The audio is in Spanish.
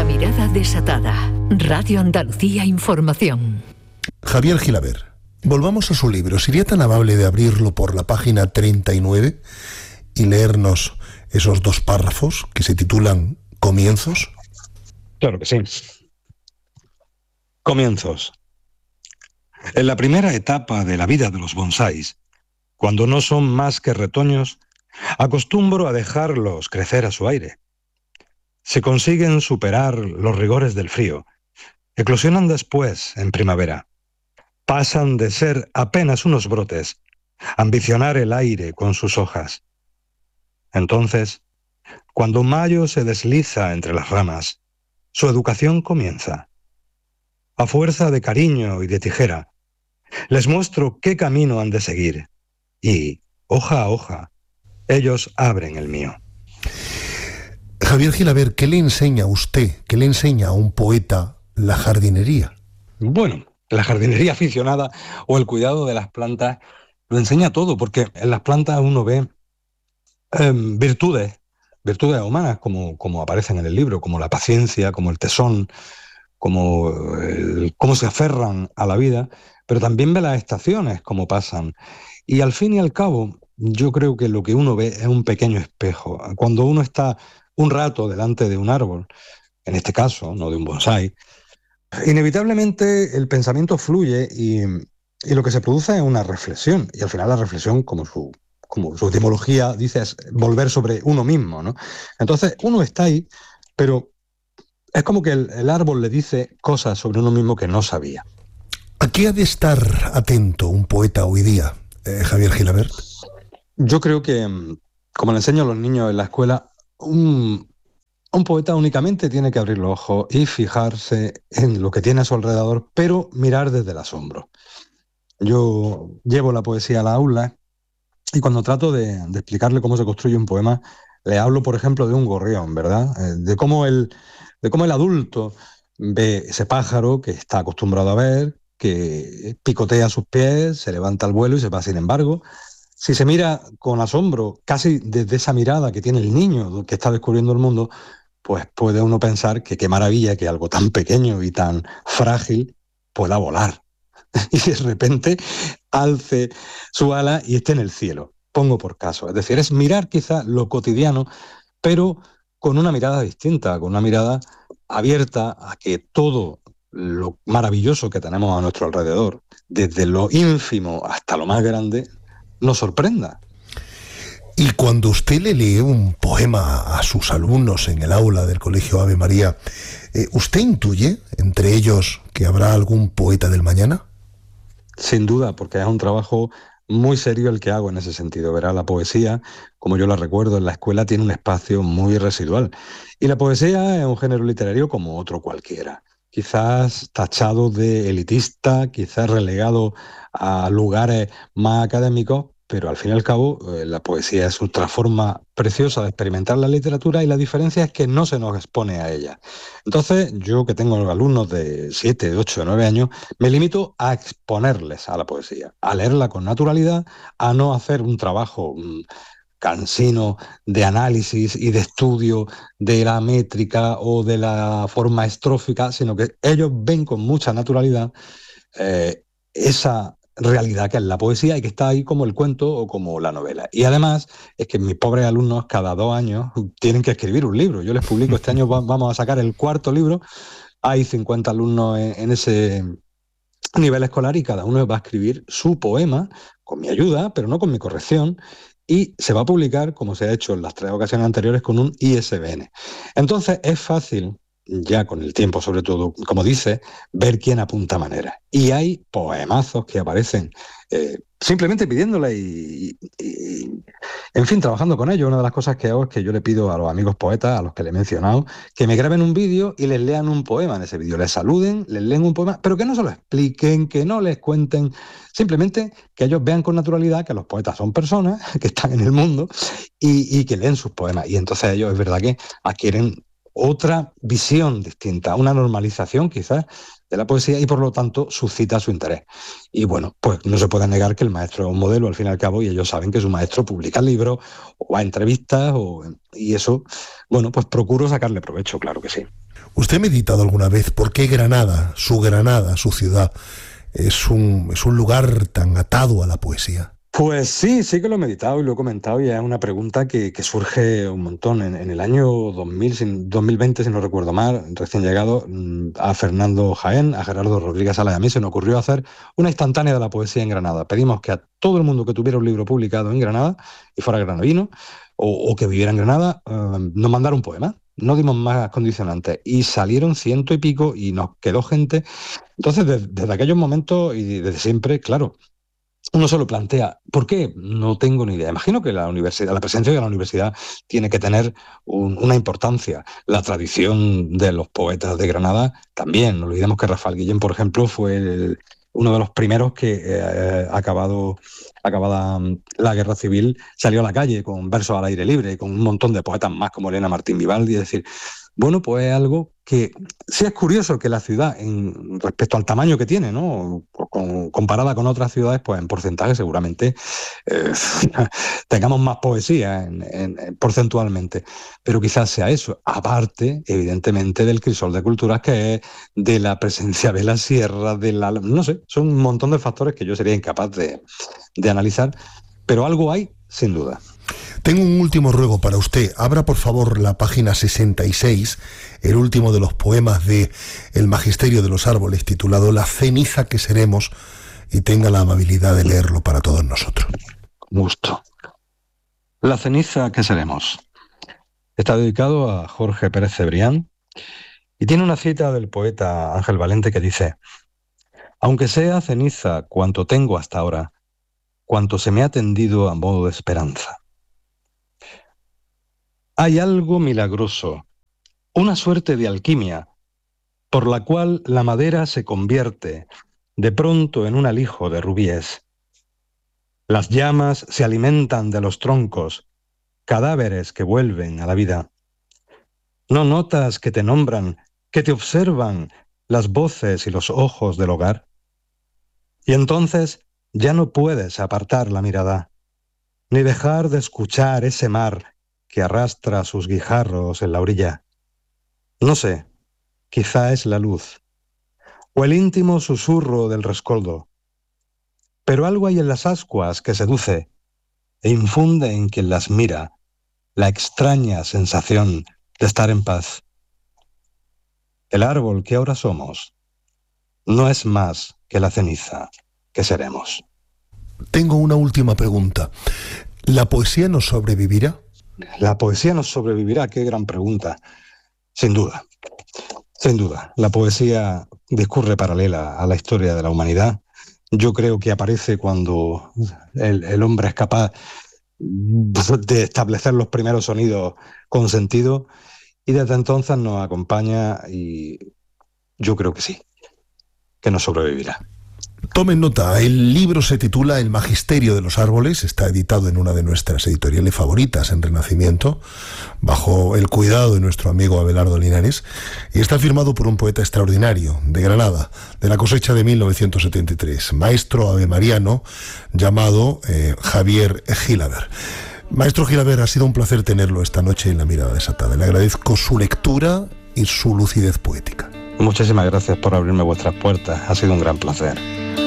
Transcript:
La mirada desatada. Radio Andalucía Información. Javier Gilabert, volvamos a su libro. ¿Sería tan amable de abrirlo por la página 39 y leernos esos 2 párrafos que se titulan Comienzos? Claro que sí. Comienzos. En la primera etapa de la vida de los bonsáis, cuando no son más que retoños, acostumbro a dejarlos crecer a su aire. Se consiguen superar los rigores del frío. Eclosionan después, en primavera. Pasan de ser apenas unos brotes, a ambicionar el aire con sus hojas. Entonces, cuando mayo se desliza entre las ramas, su educación comienza. A fuerza de cariño y de tijera, les muestro qué camino han de seguir. Y, hoja a hoja, ellos abren el mío. Javier Gilabert, ¿qué le enseña a usted, qué le enseña a un poeta la jardinería? Bueno, la jardinería aficionada o el cuidado de las plantas lo enseña todo, porque en las plantas uno ve virtudes humanas como aparecen en el libro, como la paciencia, como el tesón, como cómo se aferran a la vida, pero también ve las estaciones, cómo pasan. Y al fin y al cabo, yo creo que lo que uno ve es un pequeño espejo. Cuando uno está un rato delante de un árbol, en este caso, no de un bonsái, inevitablemente el pensamiento fluye y lo que se produce es una reflexión. Y al final la reflexión, como su etimología dice, es volver sobre uno mismo, ¿no? Entonces uno está ahí, pero es como que el árbol le dice cosas sobre uno mismo que no sabía. ¿A qué ha de estar atento un poeta hoy día, Javier Gilabert? Yo creo que, como le enseño a los niños en la escuela, un poeta únicamente tiene que abrir los ojos y fijarse en lo que tiene a su alrededor, pero mirar desde el asombro. Yo llevo la poesía a la aula y cuando trato de explicarle cómo se construye un poema, le hablo, por ejemplo, de un gorrión, ¿verdad? De cómo el adulto ve ese pájaro que está acostumbrado a ver, que picotea sus pies, se levanta al vuelo y se va. Sin embargo, si se mira con asombro, casi desde esa mirada que tiene el niño que está descubriendo el mundo, pues puede uno pensar que qué maravilla que algo tan pequeño y tan frágil pueda volar. Y de repente alce su ala y esté en el cielo. Pongo por caso. Es decir, es mirar quizá lo cotidiano, pero con una mirada distinta, con una mirada abierta a que todo lo maravilloso que tenemos a nuestro alrededor, desde lo ínfimo hasta lo más grande, nos sorprenda. Y cuando usted le lee un poema a sus alumnos en el aula del Colegio Ave María, ¿usted intuye entre ellos que habrá algún poeta del mañana? Sin duda, porque es un trabajo muy serio el que hago en ese sentido. Verá, la poesía, como yo la recuerdo en la escuela, tiene un espacio muy residual. Y la poesía es un género literario como otro cualquiera. Quizás tachado de elitista, quizás relegado a lugares más académicos, pero al fin y al cabo la poesía es otra forma preciosa de experimentar la literatura y la diferencia es que no se nos expone a ella. Entonces, yo que tengo alumnos de 7, 8, 9 años, me limito a exponerles a la poesía, a leerla con naturalidad, a no hacer un trabajo cansino de análisis y de estudio de la métrica o de la forma estrófica, sino que ellos ven con mucha naturalidad esa realidad que es la poesía y que está ahí como el cuento o como la novela. Y además es que mis pobres alumnos cada 2 años tienen que escribir un libro. Yo les publico, este año vamos a sacar el 4º libro, hay 50 alumnos en ese nivel escolar y cada uno va a escribir su poema con mi ayuda, pero no con mi corrección, y se va a publicar, como se ha hecho en las 3 ocasiones anteriores, con un ISBN. Entonces es fácil, ya con el tiempo sobre todo, como dice, ver quién apunta manera. Y hay poemazos que aparecen simplemente pidiéndole y, en fin, trabajando con ellos. Una de las cosas que hago es que yo le pido a los amigos poetas, a los que le he mencionado, que me graben un vídeo y les lean un poema en ese vídeo. Les saluden, les leen un poema, pero que no se lo expliquen, que no les cuenten, simplemente que ellos vean con naturalidad que los poetas son personas que están en el mundo y que leen sus poemas. Y entonces ellos es verdad que adquieren otra visión distinta, una normalización quizás de la poesía y por lo tanto suscita su interés. Y bueno, pues no se puede negar que el maestro es un modelo al fin y al cabo, y ellos saben que su maestro publica libros o va a entrevistas y eso, bueno, pues procuro sacarle provecho, claro que sí. ¿Usted ha meditado alguna vez por qué Granada, su ciudad, es un lugar tan atado a la poesía? Pues sí que lo he meditado y lo he comentado, y es una pregunta que surge un montón. En el año 2020, si no recuerdo mal, recién llegado, a Fernando Jaén, a Gerardo Rodríguez Sala y a mí se nos ocurrió hacer una instantánea de la poesía en Granada. Pedimos que a todo el mundo que tuviera un libro publicado en Granada y fuera granadino o que viviera en Granada, nos mandara un poema. No dimos más condicionantes y salieron 100 y pico y nos quedó gente. Entonces, desde aquellos momentos y desde siempre, claro, uno se lo plantea. ¿Por qué? No tengo ni idea. Imagino que la presencia de la universidad tiene que tener una importancia. La tradición de los poetas de Granada también. No olvidemos que Rafael Guillén, por ejemplo, fue uno de los primeros que, acabada la guerra civil, salió a la calle con versos al aire libre, con un montón de poetas más como Elena Martín Vivaldi. Es decir, bueno, pues es algo que sí es curioso que la ciudad, respecto al tamaño que tiene, ¿no? Comparada con otras ciudades, pues en porcentaje seguramente tengamos más poesía porcentualmente. Pero quizás sea eso, aparte, evidentemente, del crisol de culturas que es, de la presencia de la sierra, no sé, son un montón de factores que yo sería incapaz de analizar, pero algo hay, sin duda. Tengo un último ruego para usted. Abra, por favor, la página 66, el último de los poemas de El Magisterio de los Árboles, titulado La ceniza que seremos, y tenga la amabilidad de leerlo para todos nosotros. Gusto. La ceniza que seremos. Está dedicado a Jorge Pérez Cebrián y tiene una cita del poeta Ángel Valente que dice: aunque sea ceniza cuanto tengo hasta ahora, cuanto se me ha tendido a modo de esperanza. Hay algo milagroso, una suerte de alquimia, por la cual la madera se convierte de pronto en un alijo de rubíes. Las llamas se alimentan de los troncos, cadáveres que vuelven a la vida. ¿No notas que te nombran, que te observan las voces y los ojos del hogar? Y entonces ya no puedes apartar la mirada, ni dejar de escuchar ese mar que arrastra sus guijarros en la orilla. No sé, quizá es la luz, o el íntimo susurro del rescoldo, pero algo hay en las ascuas que seduce e infunde en quien las mira la extraña sensación de estar en paz. El árbol que ahora somos no es más que la ceniza que seremos. Tengo una última pregunta. ¿La poesía nos sobrevivirá? ¿La poesía nos sobrevivirá? Qué gran pregunta. Sin duda. Sin duda. La poesía discurre paralela a la historia de la humanidad. Yo creo que aparece cuando el hombre es capaz de establecer los primeros sonidos con sentido, y desde entonces nos acompaña, y yo creo que sí, que nos sobrevivirá. Tomen nota, el libro se titula El Magisterio de los Árboles, está editado en una de nuestras editoriales favoritas en Renacimiento, bajo el cuidado de nuestro amigo Abelardo Linares, y está firmado por un poeta extraordinario, de Granada, de la cosecha de 1973, maestro avemariano llamado Javier Gilabert. Maestro Gilabert, ha sido un placer tenerlo esta noche en La Mirada Desatada. Le agradezco su lectura y su lucidez poética. Muchísimas gracias por abrirme vuestras puertas, ha sido un gran placer.